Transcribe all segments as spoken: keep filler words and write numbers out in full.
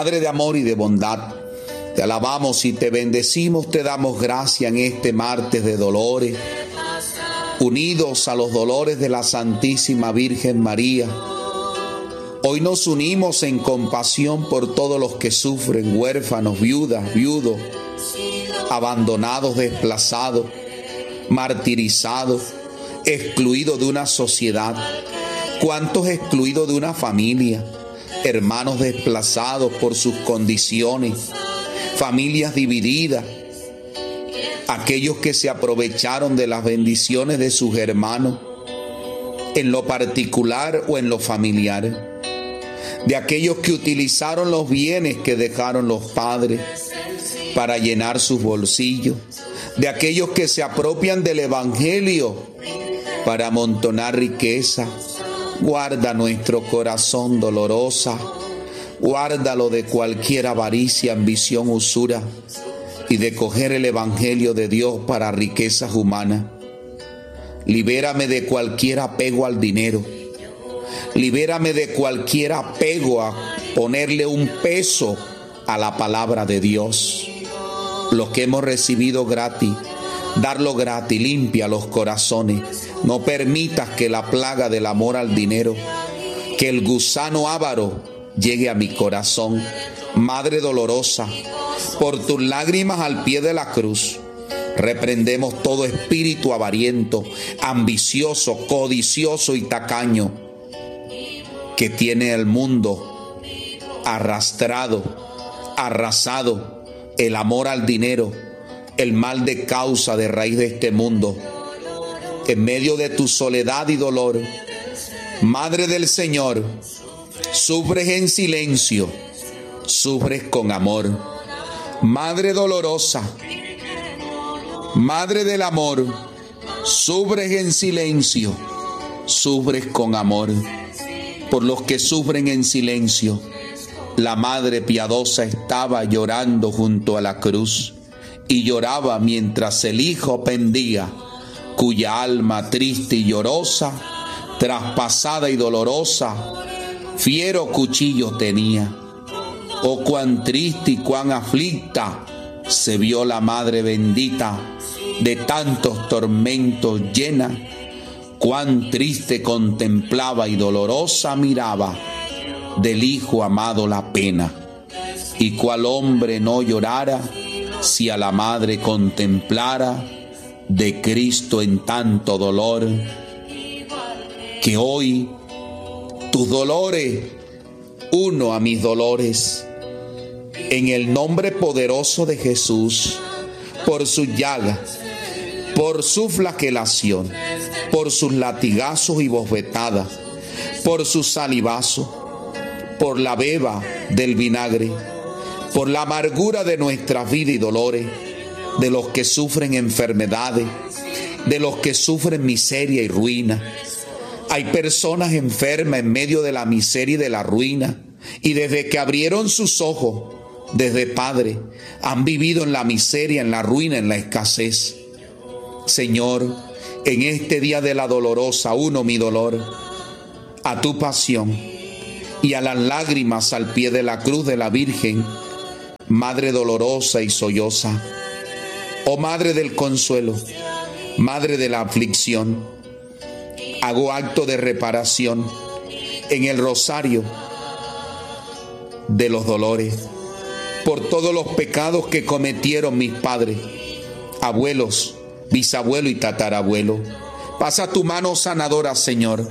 Madre de amor y de bondad, te alabamos y te bendecimos, te damos gracia en este martes de dolores, unidos a los dolores de la Santísima Virgen María. Hoy nos unimos en compasión por todos los que sufren, huérfanos, viudas, viudos, abandonados, desplazados, martirizados, excluidos de una sociedad. ¿Cuántos excluidos de una familia? Hermanos desplazados por sus condiciones, familias divididas, aquellos que se aprovecharon de las bendiciones de sus hermanos, en lo particular o en lo familiar, de aquellos que utilizaron los bienes que dejaron los padres para llenar sus bolsillos, de aquellos que se apropian del Evangelio para amontonar riqueza. Guarda nuestro corazón dolorosa, guárdalo de cualquier avaricia, ambición, usura y de coger el Evangelio de Dios para riquezas humanas. Libérame de cualquier apego al dinero. Libérame de cualquier apego a ponerle un peso a la palabra de Dios. Lo que hemos recibido gratis, darlo gratis, limpia los corazones. No permitas que la plaga del amor al dinero, que el gusano avaro llegue a mi corazón. Madre dolorosa, por tus lágrimas al pie de la cruz, reprendemos todo espíritu avariento, ambicioso, codicioso y tacaño que tiene el mundo arrastrado, arrasado, el amor al dinero, el mal de causa de raíz de este mundo. En medio de tu soledad y dolor, Madre del Señor, sufres en silencio, sufres con amor. Madre dolorosa, Madre del amor, sufres en silencio, sufres con amor. Por los que sufren en silencio, la Madre piadosa estaba llorando junto a la cruz y lloraba mientras el Hijo pendía, cuya alma triste y llorosa, traspasada y dolorosa, fiero cuchillo tenía. Oh, cuán triste y cuán aflicta se vio la Madre bendita, de tantos tormentos llena. Cuán triste contemplaba y dolorosa miraba del Hijo amado la pena. Y cuál hombre no llorara si a la Madre contemplara de Cristo en tanto dolor. Que hoy tus dolores uno a mis dolores, en el nombre poderoso de Jesús, por sus llagas, por su flagelación, por sus latigazos y bofetadas, por sus salivazos, por la beba del vinagre, por la amargura de nuestras vidas y dolores, de los que sufren enfermedades, de los que sufren miseria y ruina. Hay personas enfermas en medio de la miseria y de la ruina, y desde que abrieron sus ojos, desde Padre, han vivido en la miseria, en la ruina, en la escasez. Señor, en este día de la dolorosa, uno mi dolor a tu pasión y a las lágrimas al pie de la cruz de la Virgen, Madre dolorosa y solloza. Oh Madre del consuelo, Madre de la aflicción, hago acto de reparación en el rosario de los dolores por todos los pecados que cometieron mis padres, abuelos, bisabuelo y tatarabuelo. Pasa tu mano sanadora, Señor,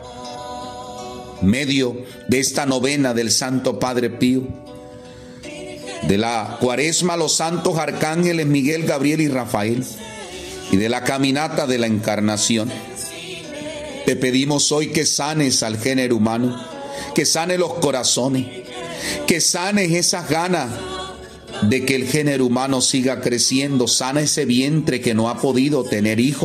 medio de esta novena del Santo Padre Pío, de la cuaresma los santos arcángeles Miguel, Gabriel y Rafael, y de la caminata de la Encarnación. Te pedimos hoy que sanes al género humano, que sanes los corazones, que sanes esas ganas de que el género humano siga creciendo. Sana ese vientre que no ha podido tener hijos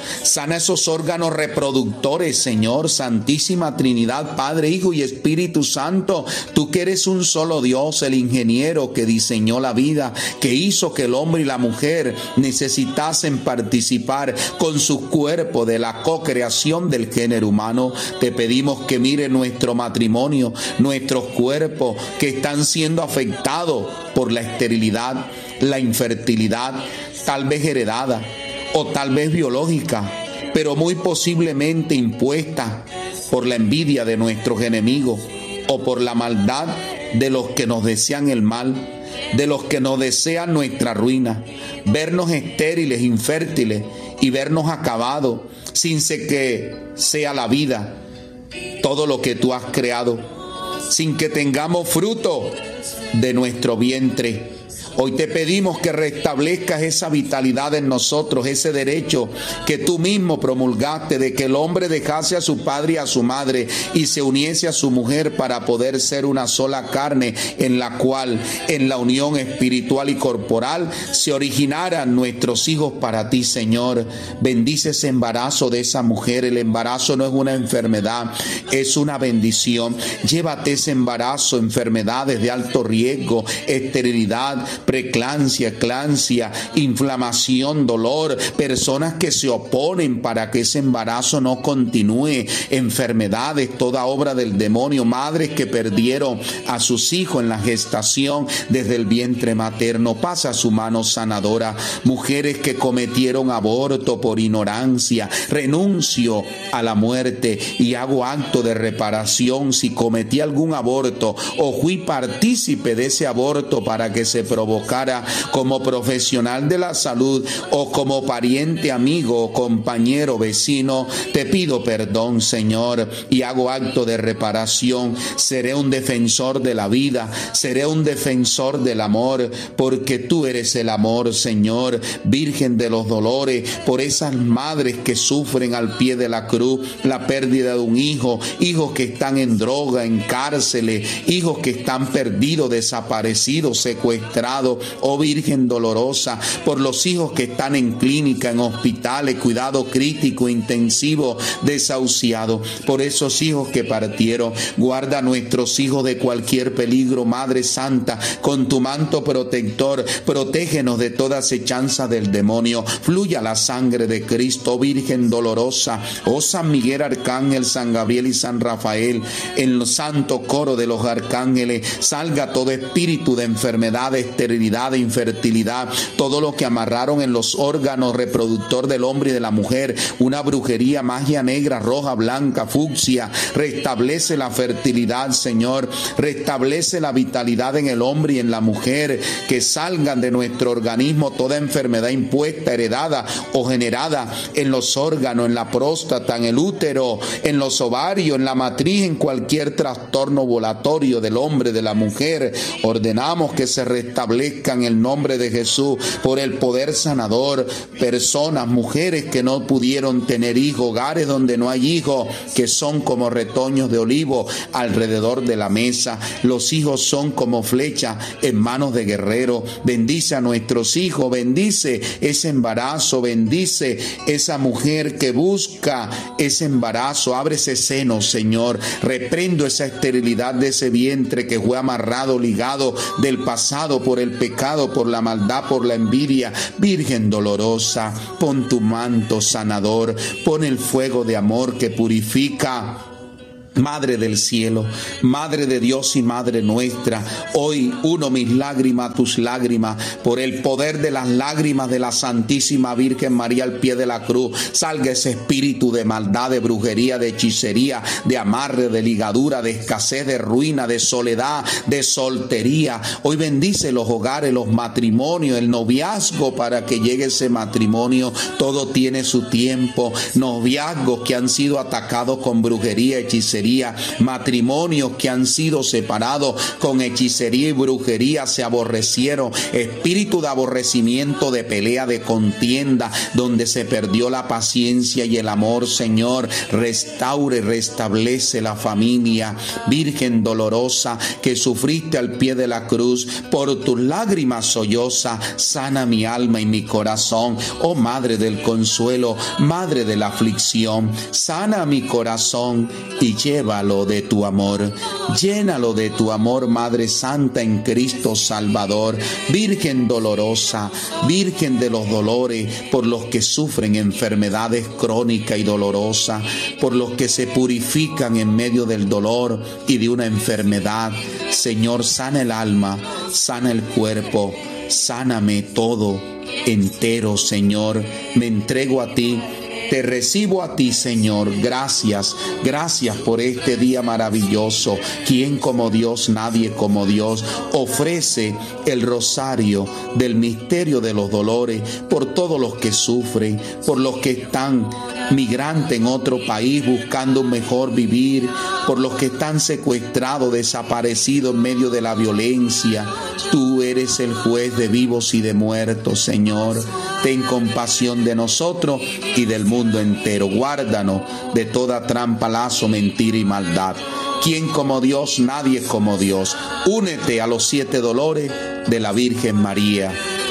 Sana esos órganos reproductores, Señor, Santísima Trinidad, Padre, Hijo y Espíritu Santo. Tú que eres un solo Dios, el ingeniero que diseñó la vida, que hizo que el hombre y la mujer necesitasen participar con su cuerpo de la cocreación del género humano. Te pedimos que mire nuestro matrimonio, nuestros cuerpos que están siendo afectados por la esterilidad, la infertilidad, tal vez heredada o tal vez biológica, pero muy posiblemente impuesta por la envidia de nuestros enemigos o por la maldad de los que nos desean el mal, de los que nos desean nuestra ruina. Vernos estériles, infértiles y vernos acabados sin que sea la vida todo lo que tú has creado, sin que tengamos fruto de nuestro vientre. Hoy te pedimos que restablezcas esa vitalidad en nosotros, ese derecho que tú mismo promulgaste de que el hombre dejase a su padre y a su madre y se uniese a su mujer para poder ser una sola carne, en la cual, en la unión espiritual y corporal, se originaran nuestros hijos para ti, Señor. Bendice ese embarazo de esa mujer. El embarazo no es una enfermedad, es una bendición. Llévate ese embarazo, enfermedades de alto riesgo, esterilidad, preclancia, eclampsia, inflamación, dolor, personas que se oponen para que ese embarazo no continúe, enfermedades, toda obra del demonio, madres que perdieron a sus hijos en la gestación desde el vientre materno, pasa su mano sanadora, mujeres que cometieron aborto por ignorancia, renuncio a la muerte y hago acto de reparación si cometí algún aborto o fui partícipe de ese aborto para que se provocara como profesional de la salud o como pariente, amigo, compañero, vecino. Te pido perdón, Señor, y hago acto de reparación. Seré un defensor de la vida, seré un defensor del amor, porque tú eres el amor, Señor. Virgen de los dolores, por esas madres que sufren al pie de la cruz la pérdida de un hijo, hijos que están en droga, en cárceles, hijos que están perdidos, desaparecidos, secuestrados. Oh Virgen dolorosa, por los hijos que están en clínica, en hospitales, cuidado crítico, intensivo, desahuciado, por esos hijos que partieron. Guarda a nuestros hijos de cualquier peligro, Madre Santa, con tu manto protector, protégenos de toda acechanza del demonio. Fluya la sangre de Cristo, Virgen dolorosa. Oh San Miguel Arcángel, San Gabriel y San Rafael, en el santo coro de los arcángeles, salga todo espíritu de enfermedad, esterilidad, de infertilidad, todo lo que amarraron en los órganos reproductor del hombre y de la mujer, una brujería, magia negra, roja, blanca, fucsia. Restablece la fertilidad, Señor, restablece la vitalidad en el hombre y en la mujer, que salgan de nuestro organismo toda enfermedad impuesta, heredada o generada en los órganos, en la próstata, en el útero, en los ovarios, en la matriz, en cualquier trastorno volatorio del hombre, de la mujer. Ordenamos que se restablezca en el nombre de Jesús por el poder sanador. Personas, mujeres que no pudieron tener hijos, hogares donde no hay hijos, que son como retoños de olivo alrededor de la mesa. Los hijos son como flechas en manos de guerreros. Bendice a nuestros hijos, bendice ese embarazo, bendice esa mujer que busca ese embarazo. Abre ese seno, Señor. Reprendo esa esterilidad de ese vientre que fue amarrado, ligado del pasado por el pecado, por la maldad, por la envidia. Virgen dolorosa, pon tu manto sanador, pon el fuego de amor que purifica. Madre del cielo, Madre de Dios y Madre nuestra, hoy uno mis lágrimas, tus lágrimas, por el poder de las lágrimas de la Santísima Virgen María al pie de la cruz. Salga ese espíritu de maldad, de brujería, de hechicería, de amarre, de ligadura, de escasez, de ruina, de soledad, de soltería. Hoy bendice los hogares, los matrimonios, el noviazgo para que llegue ese matrimonio. Todo tiene su tiempo. Noviazgos que han sido atacados con brujería, hechicería, hechicería, matrimonios que han sido separados con hechicería y brujería se aborrecieron, espíritu de aborrecimiento, de pelea, de contienda, donde se perdió la paciencia y el amor, Señor, restaure, restablece la familia. Virgen dolorosa, que sufriste al pie de la cruz, por tus lágrimas solloza, sana mi alma y mi corazón. Oh Madre del consuelo, Madre de la aflicción, sana mi corazón y llévalo de tu amor. Llénalo de tu amor, Madre Santa en Cristo Salvador. Virgen dolorosa, Virgen de los dolores, por los que sufren enfermedades crónicas y dolorosas, por los que se purifican en medio del dolor y de una enfermedad. Señor, sana el alma, sana el cuerpo, sáname todo entero, Señor. Me entrego a ti. Te recibo a ti, Señor. Gracias, gracias por este día maravilloso. ¿Quién como Dios? Nadie como Dios. Ofrece el rosario del misterio de los dolores por todos los que sufren, por los que están migrantes en otro país buscando un mejor vivir, por los que están secuestrados, desaparecidos en medio de la violencia. Tú eres el juez de vivos y de muertos, Señor. Ten compasión de nosotros y del mundo entero. Guárdanos de toda trampa, lazo, mentira y maldad. ¿Quién como Dios? Nadie como Dios. Únete a los siete dolores de la Virgen María.